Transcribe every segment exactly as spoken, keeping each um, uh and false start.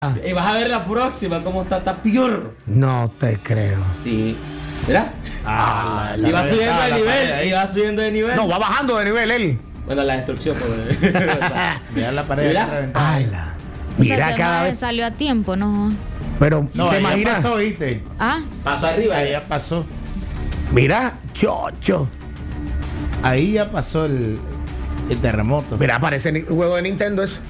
Y vas a ver la próxima, cómo está, está peor. No te creo. Sí. ¿Verdad? Ah, y va subiendo ah, de la nivel, y va subiendo de nivel. No, va bajando de nivel él. Bueno, la destrucción, pues. Mira la pared. Mira. Ala. Mira, Mira o sea, cada vez. salió a tiempo, ¿no? Pero, No, ¿te ahí ya imaginas? pasó, ¿viste? Ah, Pasó arriba. Ahí ya pasó. Mira, chocho. Ahí ya pasó el, el terremoto. Mira, parece ni- juego de Nintendo eso.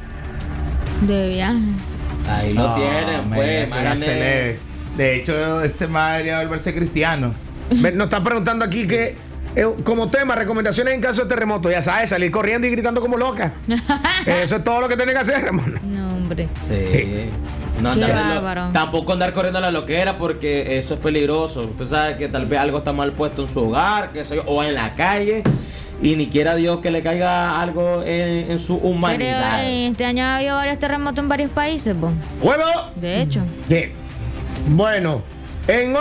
de viaje. Ahí lo No, tienen, me- pues. me la imagínate. celé. De hecho, ese madre debería volverse cristiano. Ve, nos están preguntando aquí que eh, como tema, recomendaciones en caso de terremoto. Ya sabes, salir corriendo y gritando como loca. Eso es todo lo que tiene que hacer, hermano. No, hombre. Sí. No Qué andar de lo- bárbaro. tampoco andar corriendo a la loquera porque eso es peligroso. Usted sabe que tal vez algo está mal puesto en su hogar, que sé yo, o en la calle, y ni quiera Dios que le caiga algo en, en su Pero humanidad. eh, este año ha habido varios terremotos en varios países, po. ¡Huevo! De hecho. Bien. Bueno, en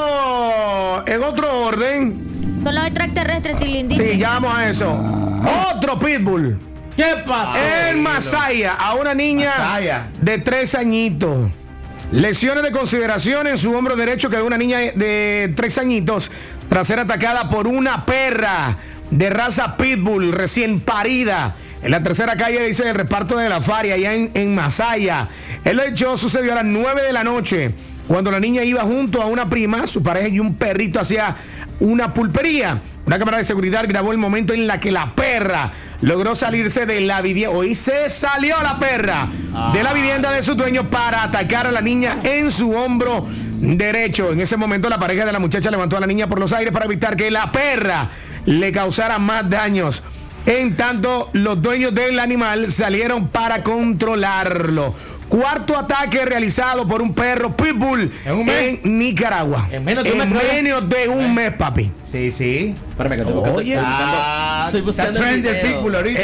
otro, en otro orden, Son los extraterrestres, tilindín. sí, ya vamos a eso. Otro pitbull. ¿Qué pasó? En Masaya, a una niña Masaya. de tres añitos. Lesiones de consideración en su hombro derecho que de una niña de tres añitos tras ser atacada por una perra de raza pitbull recién parida. En la tercera calle, dice, el reparto de la Faria, allá en, en Masaya. El hecho sucedió a las nueve de la noche, cuando la niña iba junto a una prima, su pareja y un perrito hacia una pulpería. Una cámara de seguridad grabó el momento en la que la perra logró salirse de la vivienda. Hoy se salió la perra de la vivienda de su dueño para atacar a la niña en su hombro derecho. En ese momento, la pareja de la muchacha levantó a la niña por los aires para evitar que la perra le causara más daños. En tanto, los dueños del animal salieron para controlarlo. Cuarto ataque realizado por un perro pitbull ¿En un mes? en Nicaragua. En menos de un mes, creo yo. menos de un mes, papi. Sí, sí. Espérame que estoy buscando. Oye. estoy buscando- Ah, estoy está buscando el trend del video. pitbull ahorita.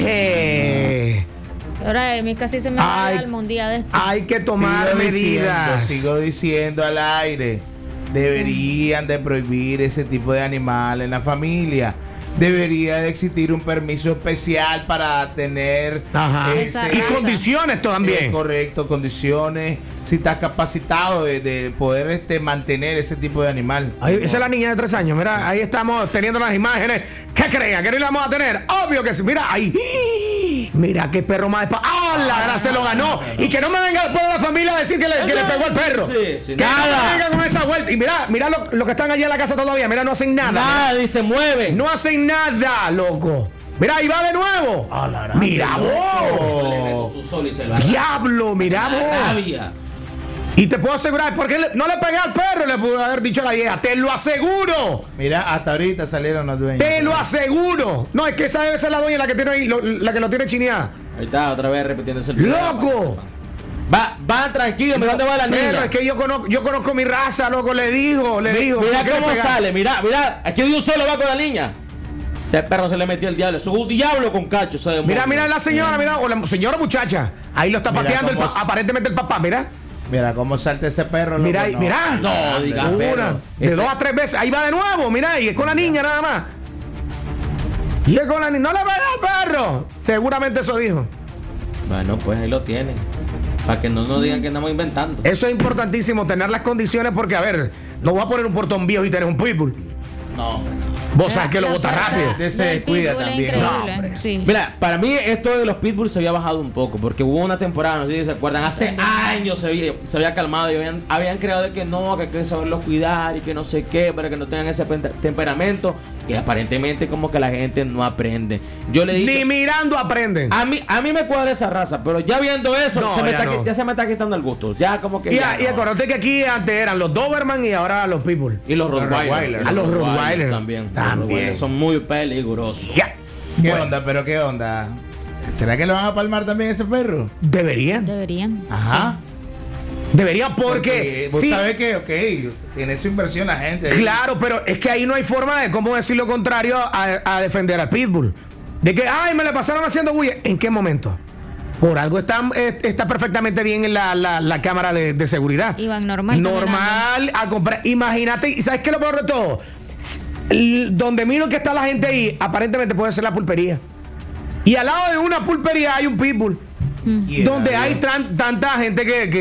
Eje. Ahora de mí casi se me va Ay. el día de esto. Hay que tomar Sigo medidas. Diciendo, sigo diciendo al aire. Deberían de prohibir ese tipo de animal en la familia. Debería de existir un permiso especial para tener Ajá. Esa Y raza. condiciones eh, también. correcto, condiciones, si estás capacitado de, de poder este, mantener ese tipo de animal. Ahí, esa es la niña de tres años. Mira, ahí estamos teniendo las imágenes. ¿Qué creen? ¿Que no la vamos a tener? Obvio que sí. Mira, ahí. Mira qué perro más espa- ¡Ah, la gran se lo ganó! Y que no me venga después de la familia a decir que le, que le pegó al perro. Sí, sí, que no nada. me venga con esa vuelta. Y mira, mira lo, lo que están allí en la casa todavía. Mira, no hacen nada. Nada, dice, mueve. No hacen nada, loco. Mira, ahí va de nuevo. A la gran, Mira qué vos. Le meto su sol y se lo Diablo, mira La vos. rabia. Y te puedo asegurar, porque le- no le pegué al perro, le pudo haber dicho a la vieja. Te lo aseguro. Mira, hasta ahorita salieron los dueños. Te lo aseguro. No, es que esa debe ser la doña la que tiene ahí, lo- la que lo tiene chineada. Ahí está, otra vez repitiéndose el video. ¡Loco! Va, va tranquilo, mira dónde va la Pero niña. es que yo conozco, yo conozco mi raza, loco, le digo, le digo. Mira ¿por qué le cómo pegas? sale, mira, mira, aquí de un solo va con la niña. Ese perro se le metió el diablo, es un diablo con cacho, ese demonio. Mira, mira la señora, mira, o la señora muchacha. Ahí lo está Mira pateando el cómo pa- s- aparentemente el papá, mira. Mira cómo salta ese perro. loco, Mira, ahí, no. mira. No, diga, Una, perro. de Ese- dos a tres veces. Ahí va de nuevo, mira, y es con la niña nada más. Y es con la niña. No le pegué al perro. Seguramente eso dijo. Bueno, pues ahí lo tienen. Para que no nos digan que estamos inventando. Eso es importantísimo, tener las condiciones, porque, a ver, no voy a poner un portón viejo y tener un pitbull. No, Vos sabés que lo La bota fuerza rápido. Este se del descuida pitbull es también. increíble, No, hombre. sí. Mira, para mí esto de los pitbulls se había bajado un poco, porque hubo una temporada, no sé si se acuerdan, hace años se había, se había calmado y habían, habían creado de que no, que hay que saberlos cuidar y que no sé qué, para que no tengan ese pen- temperamento, y aparentemente como que la gente no aprende. Yo le Ni dije, mirando aprenden. a mí, a mí me cuadra esa raza, pero ya viendo eso, No, se me ya está, no. qui- ya se me está quitando el gusto, ya como que... Y, ya y no. acuérdate que aquí antes eran los Doberman y ahora los pitbull. Y los Los Rottweiler. Rottweiler. y Ah, los Rottweiler. también. Los También. Rottweiler son muy peligrosos. Ya. ¿Qué Bueno, onda? ¿Pero qué onda? ¿Será que lo van a palmar también ese perro? deberían. Deberían. Ajá. Deberían porque. Vos sí, sabés que, ok, tiene su inversión la gente. ahí. claro, pero es que ahí no hay forma de cómo decir lo contrario a, a defender al pitbull. De que, ay, me la pasaron haciendo bulla. ¿En qué momento? Por algo está, eh, está perfectamente bien en la, la- la cámara de, de seguridad. Iban normal, Normal a comprar. Imagínate, ¿y sabes qué es lo peor de todo? L- donde miro que está la gente ahí, aparentemente puede ser la pulpería. Y al lado de una pulpería hay un pitbull. Y era donde hay bien. tan- tanta gente que, que